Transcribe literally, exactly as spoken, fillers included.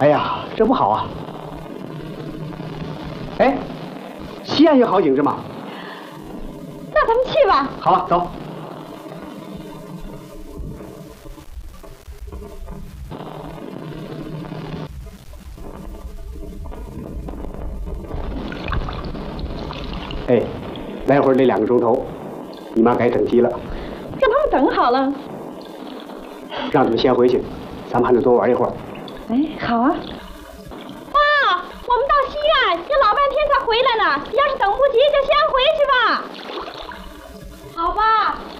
哎呀，这不好啊！哎，西安有好景致吗？ 那咱们去吧。 好了，走。哎，待会儿这两个钟头，你妈该整鸡了。 这不整好了？ 让他们先回去，咱们还能多玩一会儿。 哎，好啊。爸，我们到西岸要老半天才回来呢，要是等不及，就先回去吧。好吧。